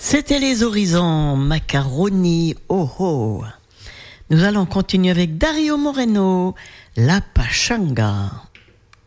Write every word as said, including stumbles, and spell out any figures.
C'était les Horizons, Macaroni, oh oh. Nous allons continuer avec Dario Moreno, La Pachanga.